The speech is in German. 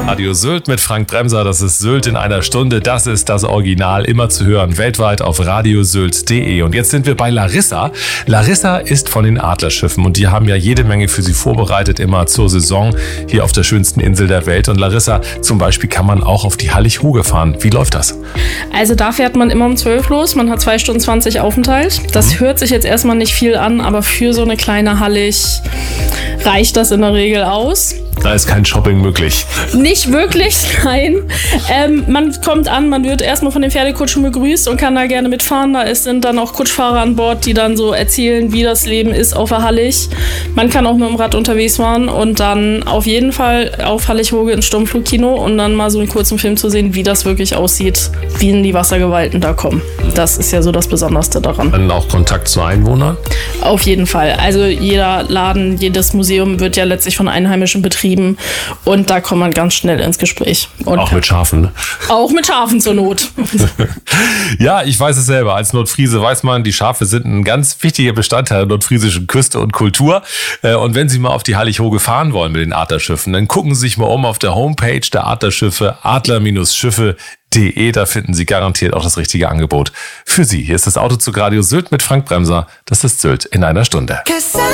Radio Sylt mit Frank Bremser, das ist Sylt in einer Stunde, das ist das Original, immer zu hören, weltweit auf radiosylt.de. Und jetzt sind wir bei Larissa. Larissa ist von den Adlerschiffen und die haben ja jede Menge für sie vorbereitet, immer zur Saison hier auf der schönsten Insel der Welt. Und Larissa, zum Beispiel kann man auch auf die Hallig-Hoge fahren. Wie läuft das? Also da fährt man immer um 12 los, man hat 2 Stunden 20 Aufenthalt. Das hört sich jetzt erstmal nicht viel an, aber für so eine kleine Hallig reicht das in der Regel aus. Da ist kein Shopping möglich. Nicht wirklich, nein. Man kommt an, man wird erstmal von den Pferdekutschen begrüßt und kann da gerne mitfahren. Sind dann auch Kutschfahrer an Bord, die dann so erzählen, wie das Leben ist auf der Hallig. Man kann auch mit dem Rad unterwegs fahren und dann auf jeden Fall auf Hallig-Hoge ins Sturmflugkino und dann mal so einen kurzen Film zu sehen, wie das wirklich aussieht, wie die Wassergewalten da kommen. Das ist ja so das Besonderste daran. Dann auch Kontakt zu Einwohnern? Auf jeden Fall. Also jeder Laden, jedes Museum wird ja letztlich von Einheimischen betrieben. Und da kommt man ganz schnell ins Gespräch. Und auch mit Schafen, ne? Auch mit Schafen zur Not. Ja, ich weiß es selber. Als Nordfriese weiß man, die Schafe sind ein ganz wichtiger Bestandteil der nordfriesischen Küste und Kultur. Und wenn Sie mal auf die Hallig-Hoge fahren wollen mit den Adlerschiffen, dann gucken Sie sich mal um auf der Homepage der Adlerschiffe, adler-schiffe.de. Da finden Sie garantiert auch das richtige Angebot für Sie. Hier ist das Autozug Radio Sylt mit Frank Bremser. Das ist Sylt in einer Stunde.